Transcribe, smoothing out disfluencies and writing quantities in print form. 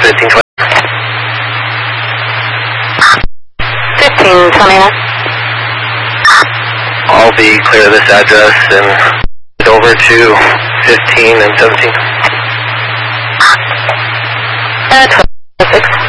1520. 1521. I'll be clear of this address and head over to 15 and 17. 26.